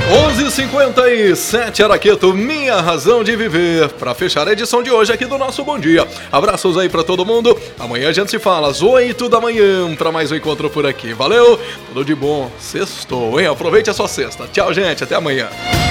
11h57, Araqueto, minha razão de viver. Para fechar a edição de hoje aqui do nosso Bom Dia. Abraços aí para todo mundo. Amanhã a gente se fala às 8 da manhã para mais um encontro por aqui. Valeu, tudo de bom. Sextou, hein? Aproveite a sua sexta. Tchau, gente. Até amanhã.